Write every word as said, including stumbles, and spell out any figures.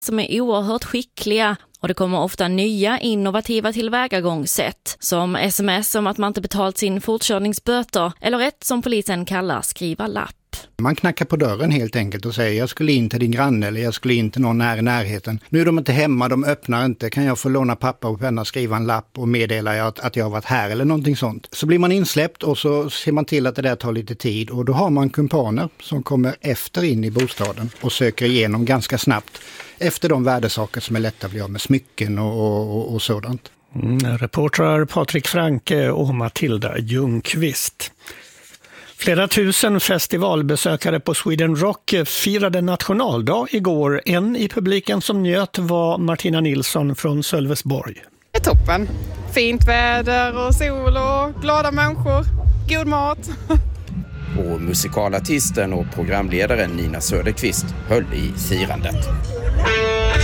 som är oerhört skickliga. Och det kommer ofta nya innovativa tillvägagångssätt, som sms om att man inte betalt sin fortkörningsböter eller ett som polisen kallar skriva lapp. Man knackar på dörren helt enkelt och säger jag skulle in till din granne eller jag skulle in till någon här i närheten. Nu är de inte hemma, de öppnar inte. Kan jag få låna papper och penna, skriva en lapp och meddela jag att, att jag har varit här eller någonting sånt. Så blir man insläppt och så ser man till att det där tar lite tid och då har man kumpaner som kommer efter in i bostaden och söker igenom ganska snabbt efter de värdesaker som är lätta att bli av med, smycken och, och, och sådant. Mm, reportrar Patrik Franke och Matilda Ljungqvist. Flera tusen festivalbesökare på Sweden Rock firade nationaldag igår. En i publiken som njöt var Martina Nilsson från Sölvesborg. Det är toppen. Fint väder och sol och glada människor. God mat. Och musikalartisten och programledaren Nina Söderqvist höll i firandet.